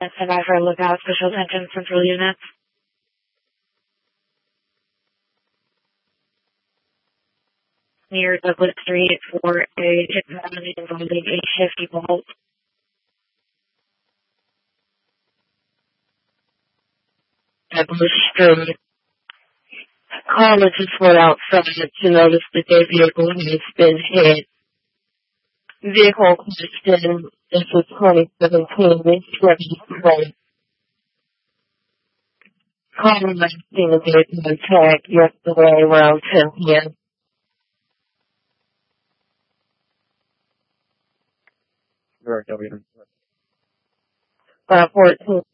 Survivor Lookout Special Attention Central Units. Near Douglas Street for a hit and run involving a shifty bolt. Douglas Street. Callers just went outside to notice that their vehicle has been hit. Vehicle question is a 2017 Chevy plate. Caller last seen a vehicle attack yesterday around 10 p.m. Direct W. 14